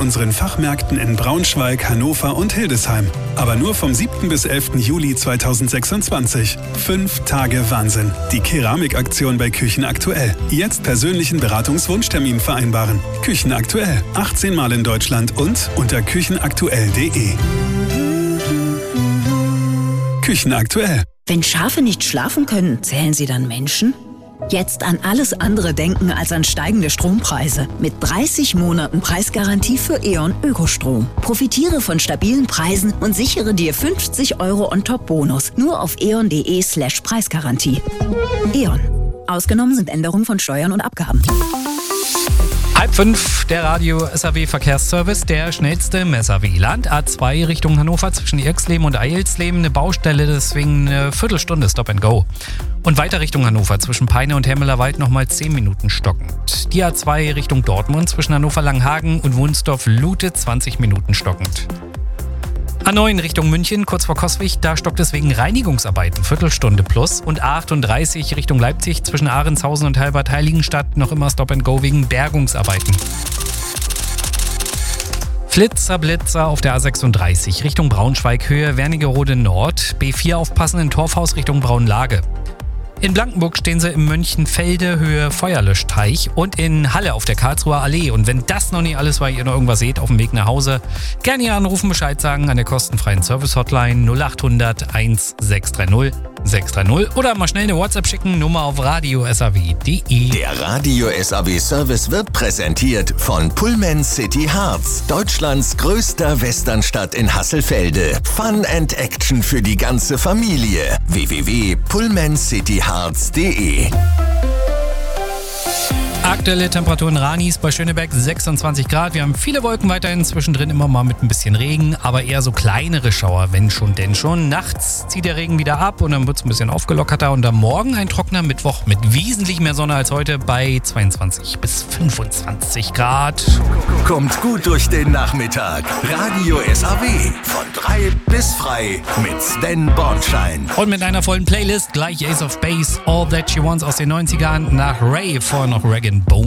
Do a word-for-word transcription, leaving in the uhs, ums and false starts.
unseren Fachmärkten in Braunschweig, Hannover und Hildesheim. Aber nur vom siebten bis elften Juli zweitausendsechsundzwanzig. Fünf Tage Wahnsinn. Die Keramikaktion bei Küchen aktuell. Jetzt persönlichen Beratungswunschtermin vereinbaren. Küchen aktuell. achtzehn Mal in Deutschland und unter küchenaktuell punkt de. Küchen aktuell. Wenn Schafe nicht schlafen können, zählen sie dann Menschen? Jetzt an alles andere denken als an steigende Strompreise. Mit dreißig Monaten Preisgarantie für E.ON Ökostrom. Profitiere von stabilen Preisen und sichere dir fünfzig Euro On-Top-Bonus. Nur auf eon punkt de slash Preisgarantie. E.ON. Ausgenommen sind Änderungen von Steuern und Abgaben. Halb fünf, der Radio S A W Verkehrsservice, der schnellste im S A W-Land. A zwei Richtung Hannover zwischen Irxleben und Eilsleben, eine Baustelle, deswegen eine Viertelstunde Stop and Go. Und weiter Richtung Hannover zwischen Peine und Hemmelerwald nochmal zehn Minuten stockend. Die A zwei Richtung Dortmund zwischen Hannover-Langhagen und Wunsdorf-Lute zwanzig Minuten stockend. A neun Richtung München, kurz vor Coswig, da stockt es wegen Reinigungsarbeiten, Viertelstunde plus. Und A achtunddreißig Richtung Leipzig zwischen Ahrendshausen und Halbert-Heiligenstadt noch immer Stop and Go wegen Bergungsarbeiten. Flitzer, Blitzer auf der A sechsunddreißig Richtung Braunschweig, Höhe Wernigerode Nord. B vier aufpassen in Torfhaus Richtung Braunlage. In Blankenburg stehen sie im Mönchenfelde, Höhe Feuerlöschteich und in Halle auf der Karlsruher Allee. Und wenn das noch nicht alles war, ihr noch irgendwas seht auf dem Weg nach Hause, gerne hier anrufen, Bescheid sagen an der kostenfreien Service-Hotline null acht hundert eins sechs drei null sechs drei null oder mal schnell eine WhatsApp schicken, Nummer auf radio s a w punkt de. Der Radio S A W Service wird präsentiert von Pullman City Harz, Deutschlands größter Westernstadt in Hasselfelde. Fun and Action für die ganze Familie. w w w punkt pullman city harz punkt de. Aktuelle Temperaturen Ranis bei Schöneberg sechsundzwanzig Grad. Wir haben viele Wolken weiterhin, zwischendrin immer mal mit ein bisschen Regen, aber eher so kleinere Schauer, wenn schon denn schon. Nachts zieht der Regen wieder ab und dann wird es ein bisschen aufgelockerter. Und am Morgen ein trockener Mittwoch mit wesentlich mehr Sonne als heute bei zweiundzwanzig bis fünfundzwanzig Grad. Kommt gut durch den Nachmittag. Radio S A W von drei bis frei mit Sven Bornschein. Und mit einer vollen Playlist gleich Ace of Base, All That She Wants aus den neunzigern, nach Ray vorher noch Rag and Bone.